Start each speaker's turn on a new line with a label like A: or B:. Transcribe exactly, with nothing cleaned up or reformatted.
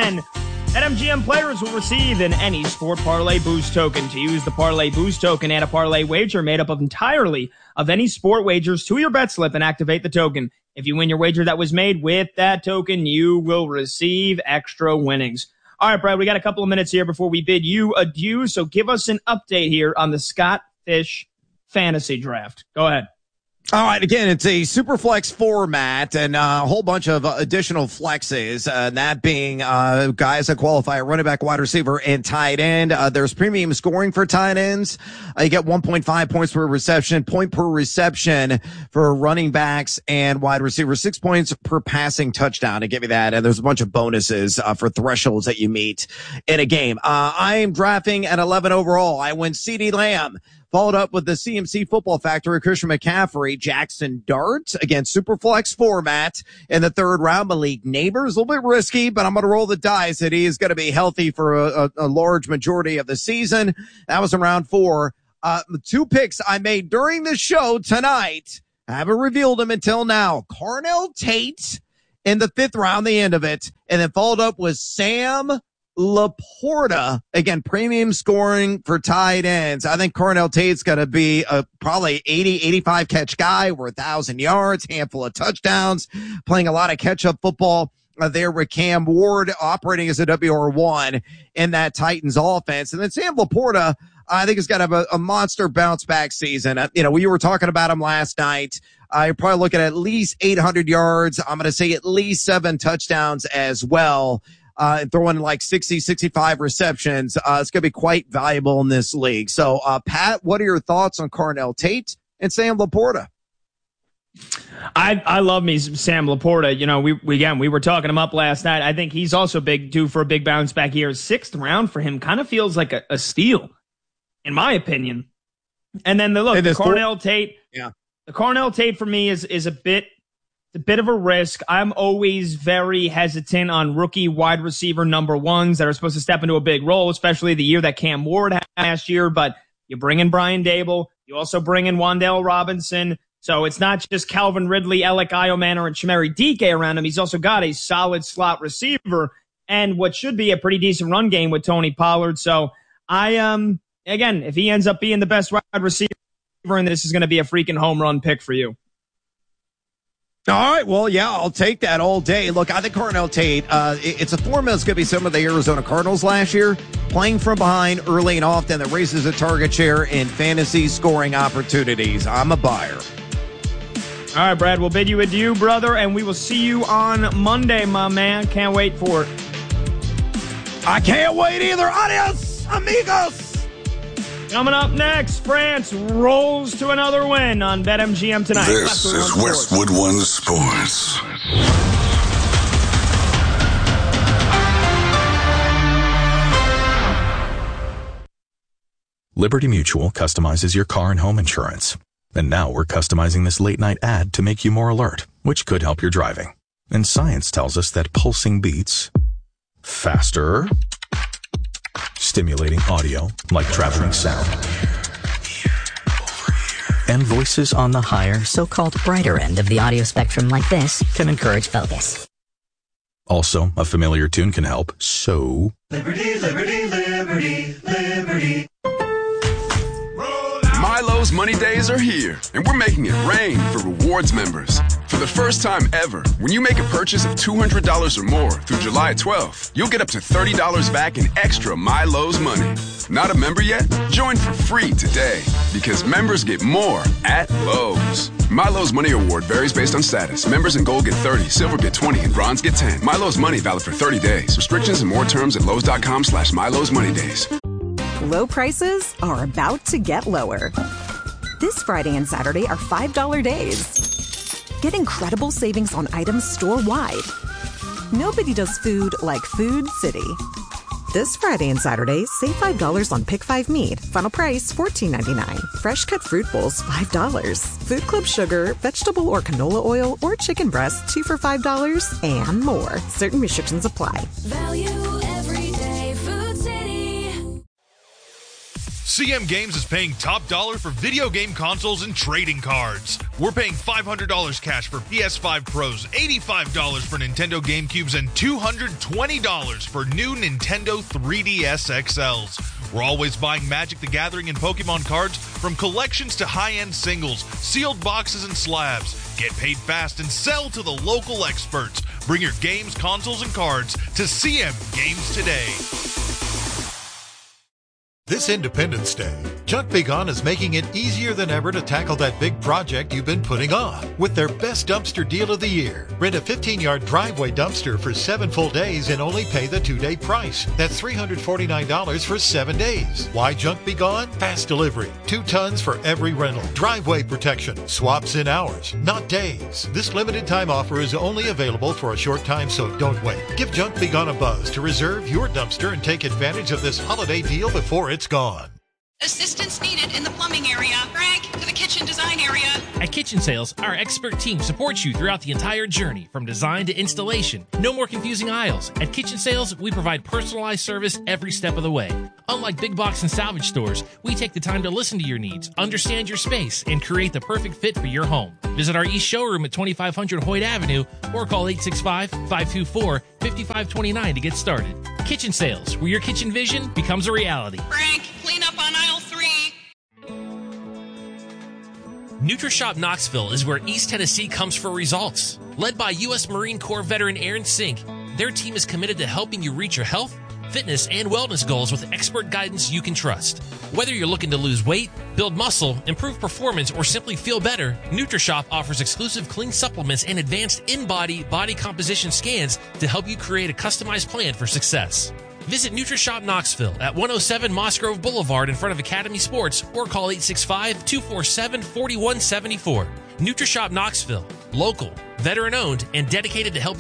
A: again, BetMGM players will receive an Any Sport Parlay Boost token. To use the Parlay Boost token, add a parlay wager made up of entirely of any sport wagers to your bet slip and activate the token. If you win your wager that was made with that token, you will receive extra winnings. All right, Brad, we got a couple of minutes here before we bid you adieu, so give us an update here on the Scott Fish Fantasy Draft. Go ahead.
B: All right, again, it's a super flex format and uh, a whole bunch of uh, additional flexes, uh, that being uh, guys that qualify running back, wide receiver, and tight end. Uh, there's premium scoring for tight ends. Uh, you get one point five points per reception, point per reception for running backs and wide receivers, six points per passing touchdown to give you that. And there's a bunch of bonuses uh, for thresholds that you meet in a game. Uh, I am drafting at eleven overall. I went CeeDee Lamb. Followed up with the C M C Football Factory, Christian McCaffrey, Jackson Dart, again, Superflex format in the third round. Malik Neighbors, a little bit risky, but I'm going to roll the dice that he is going to be healthy for a, a, a large majority of the season. That was in round four. Uh, the two picks I made during the show tonight, I haven't revealed them until now. Carnell Tate in the fifth round, the end of it, and then followed up with Sam Laporta, again, premium scoring for tight ends. I think Carnell Tate's going to be a probably eighty, eighty-five catch guy over a thousand yards, handful of touchdowns, playing a lot of catch up football uh, there with Cam Ward operating as a W R one in that Titans offense. And then Sam Laporta, I think, has got to have a, a monster bounce back season. Uh, you know, we were talking about him last night. Uh, you're probably looking at at least eight hundred yards. I'm going to say at least seven touchdowns as well. Uh, and throwing like sixty, sixty-five receptions. Uh, it's going to be quite valuable in this league. So, uh, Pat, what are your thoughts on Carnell Tate and Sam Laporta?
A: I, I love me Sam Laporta. You know, we, we, again, we were talking him up last night. I think he's also big, due for a big bounce back here. Sixth round for him kind of feels like a, a steal, in my opinion. And then the look, the Carnell cool. Tate,
B: yeah,
A: the Carnell Tate for me is, is a bit, It's a bit of a risk. I'm always very hesitant on rookie wide receiver number ones that are supposed to step into a big role, especially the year that Cam Ward had last year. But you bring in Brian Dable. You also bring in Wan'Dale Robinson. So it's not just Calvin Ridley, Alec Iomanor, and Chimere Dike around him. He's also got a solid slot receiver and what should be a pretty decent run game with Tony Pollard. So I, um, again, if he ends up being the best wide receiver, and this is going to be a freaking home run pick for you.
B: All right, well, yeah, I'll take that all day. Look, I think Carnell Tate, uh, it's a formula that's going to be some of the Arizona Cardinals last year, playing from behind early and often that raises the target share in fantasy scoring opportunities. I'm a buyer.
A: All right, Brad, we'll bid you adieu, brother, and we will see you on Monday, my man. Can't wait for it.
B: I can't wait either. Adios, amigos.
A: Coming up next, France rolls to another win on BetMGM tonight.
C: This is Westwood One Sports.
D: Liberty Mutual customizes your car and home insurance. And now we're customizing this late-night ad to make you more alert, which could help your driving. And science tells us that pulsing beats faster, stimulating audio like traveling sound, and voices on the higher, so-called brighter end of the audio spectrum like this can encourage focus. Also, a familiar tune can help, so...
E: Liberty, liberty, liberty, liberty.
F: Milo's Money Days are here, and we're making it rain for rewards members. For the first time ever, when you make a purchase of two hundred dollars or more through July twelfth, you'll get up to thirty dollars back in extra Milo's money. Not a member yet? Join for free today, because members get more at Lowe's. Milo's Money Award varies based on status. Members in Gold get thirty, Silver get twenty, and Bronze get ten. Milo's Money valid for thirty days. Restrictions and more terms at Lowe's.com slash Milo's Money Days.
G: Low prices are about to get lower. This Friday and Saturday are five dollar days. Get incredible savings on items store-wide. Nobody does food like Food City. This Friday and Saturday, save five dollars on Pick five meat. Final price fourteen ninety-nine. Fresh cut fruit bowls, five dollars. Food Club sugar, vegetable or canola oil, or chicken breast, two for five dollars, and more. Certain restrictions apply.
E: Value every day, Food City.
H: C M Games is paying top dollar for video game consoles and trading cards. We're paying five hundred dollars cash for P S five Pros, eighty-five dollars for Nintendo GameCubes, and two hundred twenty dollars for new Nintendo three D S X Ls. We're always buying Magic the Gathering and Pokemon cards, from collections to high-end singles, sealed boxes and slabs. Get paid fast and sell to the local experts. Bring your games, consoles, and cards to C M Games today.
I: This Independence Day, Junk Be Gone is making it easier than ever to tackle that big project you've been putting off with their best dumpster deal of the year. Rent a fifteen-yard driveway dumpster for seven full days and only pay the two-day price. That's three hundred forty-nine dollars for seven days. Why Junk Be Gone? Fast delivery. Two tons for every rental. Driveway protection. Swaps in hours, not days. This limited time offer is only available for a short time, so don't wait. Give Junk Be Gone a buzz to reserve your dumpster and take advantage of this holiday deal before it's gone.
J: Assistance needed in the plumbing area. Greg, to the kitchen design area.
K: At Kitchen Sales, our expert team supports you throughout the entire journey, from design to installation. No more confusing aisles. At Kitchen Sales, we provide personalized service every step of the way. Unlike big box and salvage stores, we take the time to listen to your needs, understand your space, and create the perfect fit for your home. Visit our East showroom at twenty-five hundred Hoyt Avenue or call eight six five, five two four, five five two nine to get started. Kitchen Sales, where your kitchen vision becomes a reality.
J: Frank, clean up on aisle three.
K: NutriShop Knoxville is where East Tennessee comes for results. Led by U S Marine Corps veteran Aaron Sink, their team is committed to helping you reach your health, fitness, and wellness goals with expert guidance you can trust. Whether you're looking to lose weight, build muscle, improve performance, or simply feel better, NutriShop offers exclusive clean supplements and advanced in-body body composition scans to help you create a customized plan for success. Visit NutriShop Knoxville at one oh seven Moss Grove Boulevard in front of Academy Sports or call eight six five, two four seven, four one seven four. NutriShop Knoxville, local, veteran-owned, and dedicated to helping